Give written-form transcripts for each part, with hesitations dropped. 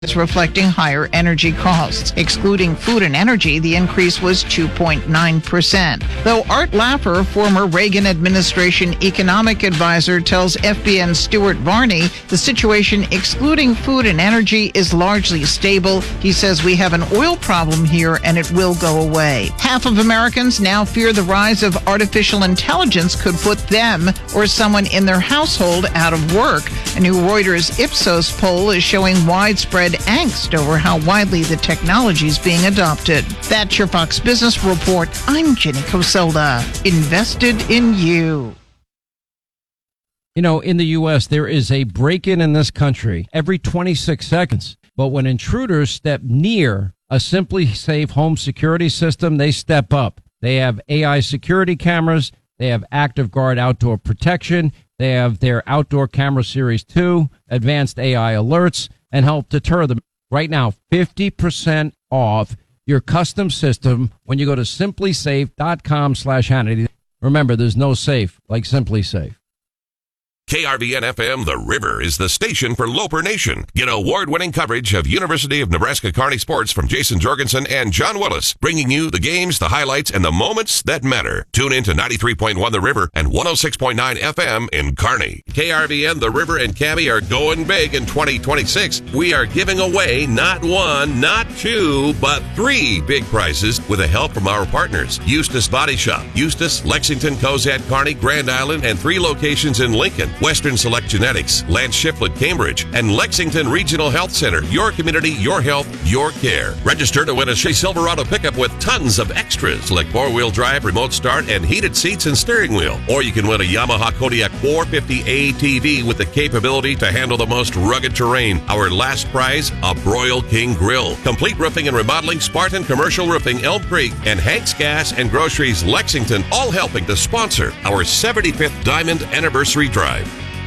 It's reflecting higher energy costs. Excluding food and energy, the increase was 2.9%. Though Art Laffer, former Reagan administration economic advisor, tells FBN's Stuart Varney the situation excluding food and energy is largely stable. He says we have an oil problem here and it will go away. Half of Americans now fear the rise of artificial intelligence could put them or someone in their household out of work. A new Reuters Ipsos poll is showing widespread angst over how widely the technology is being adopted. That's your Fox Business Report. I'm Jenny Coselda. Invested in you. You know, in the U.S., there is a break-in in this country every 26 seconds. But when intruders step near a Simply Safe home security system, they step up. They have AI security cameras. They have Active Guard outdoor protection. They have their Outdoor Camera Series 2, advanced AI alerts, and help deter them. Right now, 50% off your custom system when you go to simplysafe.com/Hannity. Remember, there's no safe like Simply Safe. KRVN-FM The River is the station for Loper Nation. Get award-winning coverage of University of Nebraska Kearney sports from Jason Jorgensen and John Willis, bringing you the games, the highlights, and the moments that matter. Tune in to 93.1 The River and 106.9 FM in Kearney. KRVN The River and Cabby are going big in 2026. We are giving away not one, not two, but 3 big prizes with the help from our partners. Eustis Body Shop, Eustis, Lexington, Cozad, Kearney, Grand Island, and 3 locations in Lincoln. Western Select Genetics, Lance Shiflett, Cambridge, and Lexington Regional Health Center. Your community, your health, your care. Register to win a Chevy Silverado pickup with tons of extras like 4-wheel drive, remote start, and heated seats and steering wheel. Or you can win a Yamaha Kodiak 450 ATV with the capability to handle the most rugged terrain. Our last prize, a Broil King Grill. Complete roofing and remodeling, Spartan Commercial Roofing, Elm Creek, and Hank's Gas and Groceries, Lexington, all helping to sponsor our 75th Diamond Anniversary Drive.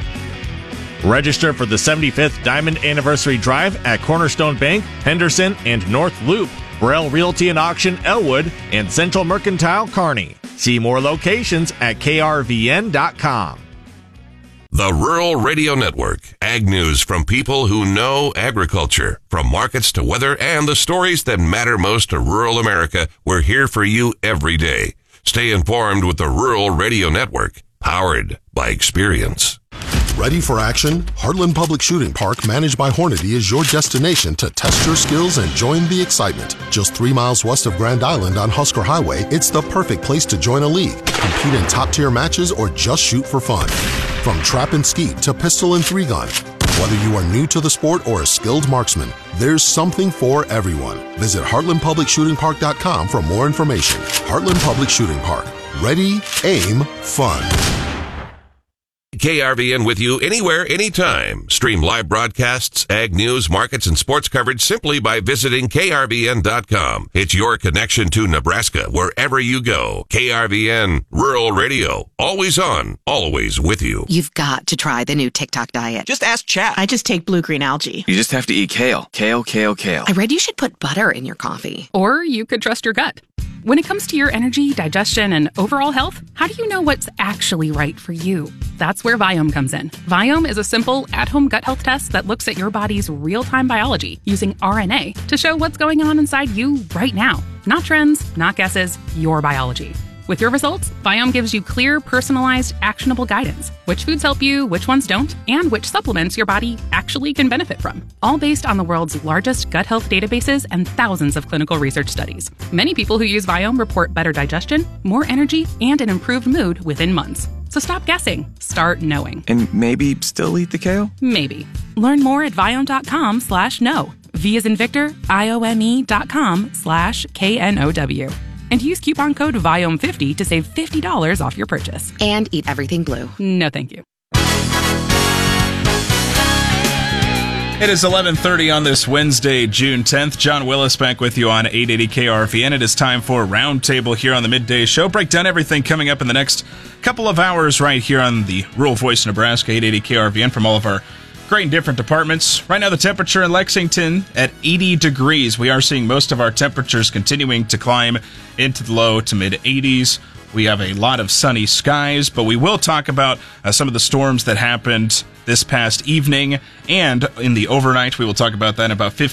Register for the 75th Diamond Anniversary Drive at Cornerstone Bank, Henderson, and North Loop, Burrell Realty and Auction, Elwood, and Central Mercantile, Kearney. See more locations at krvn.com. The Rural Radio Network. Ag news from people who know agriculture. From markets to weather and the stories that matter most to rural America, we're here for you every day. Stay informed with the Rural Radio Network, powered by experience. Ready for action? Heartland Public Shooting Park, managed by Hornady, is your destination to test your skills and join the excitement. Just 3 miles west of Grand Island on Husker Highway, it's the perfect place to join a league, compete in top-tier matches, or just shoot for fun. From trap and skeet to pistol and 3-gun, whether you are new to the sport or a skilled marksman, there's something for everyone. Visit heartlandpublicshootingpark.com for more information. Heartland Public Shooting Park. Ready, aim, fun. KRVN with you anywhere, anytime. Stream live broadcasts, ag news, markets, and sports coverage simply by visiting krvn.com. It's your connection to Nebraska wherever you go. KRVN, Rural Radio, always on, always with you. You've got to try the new TikTok diet. Just ask chat. I just take blue-green algae. You just have to eat kale. Kale. I read you should put butter in your coffee. Or you could trust your gut. When it comes to your energy, digestion, and overall health, how do you know what's actually right for you? That's where Viome comes in. Viome is a simple, at-home gut health test that looks at your body's real-time biology using RNA to show what's going on inside you right now. Not trends, not guesses, your biology. With your results, Viome gives you clear, personalized, actionable guidance. Which foods help you, which ones don't, and which supplements your body actually can benefit from. All based on the world's largest gut health databases and thousands of clinical research studies. Many people who use Viome report better digestion, more energy, and an improved mood within months. So stop guessing. Start knowing. And maybe still eat the kale? Maybe. Learn more at viome.com/know. V as in Victor, IOME.com/KNOW. And use coupon code VIOME50 to save $50 off your purchase. And eat everything blue. No, thank you. It is 11:30 on this Wednesday, June 10th. John Willis back with you on 880 KRVN. It is time for Roundtable here on the Midday Show. Break down everything coming up in the next couple of hours right here on the Rural Voice Nebraska, 880 KRVN, from all of our great and different departments. Right now, the temperature in Lexington at 80 degrees. We are seeing most of our temperatures continuing to climb into the low to mid 80s. We have a lot of sunny skies, but we will talk about some of the storms that happened this past evening and in the overnight. We will talk about that in about 15